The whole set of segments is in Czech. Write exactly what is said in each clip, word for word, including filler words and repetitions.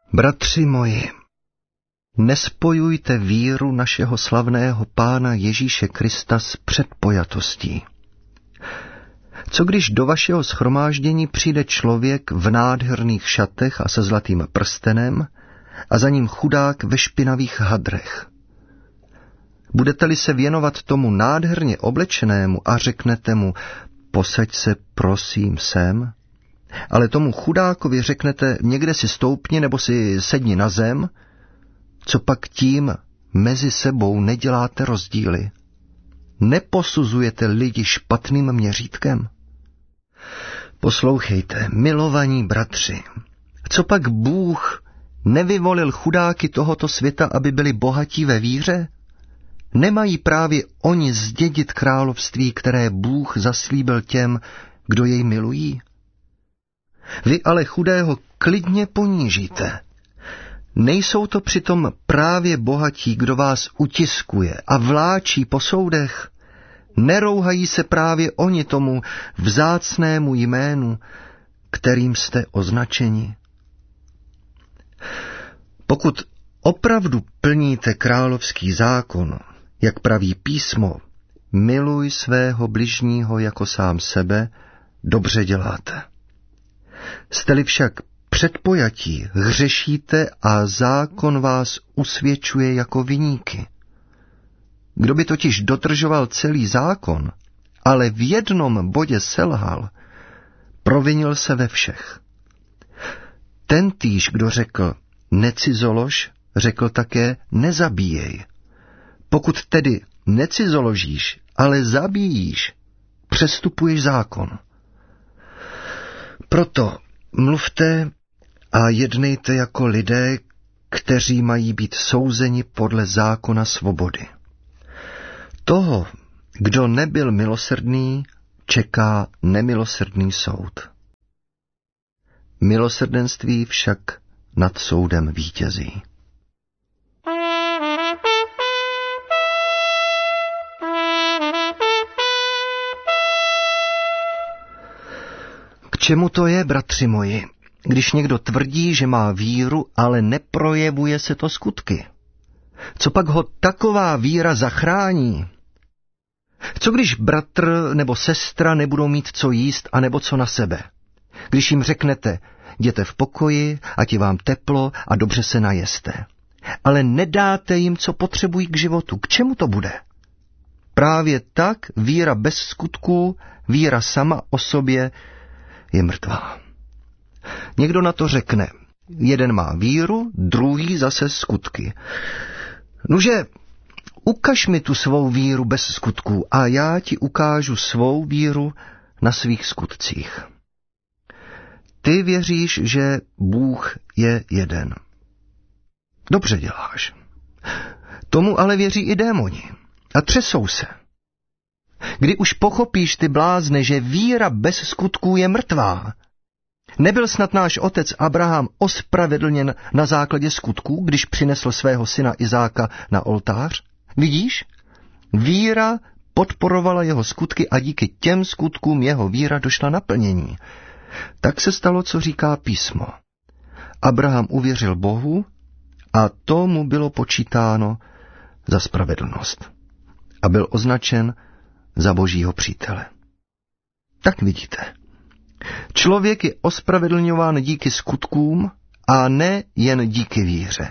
Bratři moji, nespojujte víru našeho slavného Pána Ježíše Krista s předpojatostí. Co když do vašeho shromáždění přijde člověk v nádherných šatech a se zlatým prstenem a za ním chudák ve špinavých hadrech? Budete-li se věnovat tomu nádherně oblečenému a řeknete mu, posaď se prosím sem, ale tomu chudákovi řeknete, někde si stoupni nebo si sedni na zem, co pak tím mezi sebou neděláte rozdíly? Neposuzujete lidi špatným měřítkem? Poslouchejte, milovaní bratři, co pak Bůh nevyvolil chudáky tohoto světa, aby byli bohatí ve víře? Nemají právě oni zdědit království, které Bůh zaslíbil těm, kdo jej milují? Vy ale chudého klidně ponížíte. Nejsou to přitom právě bohatí, kdo vás utiskuje a vláčí po soudech? Nerouhají se právě oni tomu vzácnému jménu, kterým jste označeni? Pokud opravdu plníte královský zákon, jak praví písmo, miluj svého bližního jako sám sebe, dobře děláte. Jste-li však předpojatí, hřešíte a zákon vás usvědčuje jako viníky. Kdo by totiž dodržoval celý zákon, ale v jednom bodě selhal, provinil se ve všech. Tentýž, kdo řekl necizolož, řekl také nezabíjej. Pokud tedy necizoložíš, ale zabíjíš, přestupuješ zákon. Proto mluvte a jednejte jako lidé, kteří mají být souzeni podle zákona svobody. Toho, kdo nebyl milosrdný, čeká nemilosrdný soud. Milosrdenství však nad soudem vítězí. K čemu to je, bratři moji, když někdo tvrdí, že má víru, ale neprojevuje se to skutky? Co pak ho taková víra zachrání? Co když bratr nebo sestra nebudou mít co jíst a nebo co na sebe? Když jim řeknete, jděte v pokoji, ať je vám teplo a dobře se najeste. Ale nedáte jim, co potřebují k životu. K čemu to bude? Právě tak víra bez skutků, víra sama o sobě je mrtvá. Někdo na to řekne, jeden má víru, druhý zase skutky. Nuže, ukaž mi tu svou víru bez skutků a já ti ukážu svou víru na svých skutcích. Ty věříš, že Bůh je jeden. Dobře děláš. Tomu ale věří i démoni a třesou se. Kdy už pochopíš, ty blázne, že víra bez skutků je mrtvá? Nebyl snad náš otec Abraham ospravedlněn na základě skutků, když přinesl svého syna Izáka na oltář? Vidíš? Víra podporovala jeho skutky a díky těm skutkům jeho víra došla naplnění. Tak se stalo, co říká písmo. Abraham uvěřil Bohu a to mu bylo počítáno za spravedlnost. A byl označen za Božího přítele. Tak vidíte. Člověk je ospravedlňován díky skutkům a ne jen díky víře.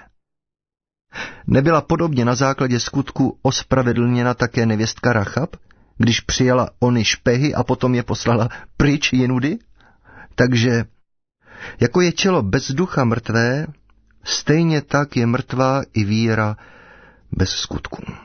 Nebyla podobně na základě skutku ospravedlněna také nevěstka Rachab, když přijala ony špehy a potom je poslala pryč jinudy? Takže, jako je tělo bez ducha mrtvé, stejně tak je mrtvá i víra bez skutků.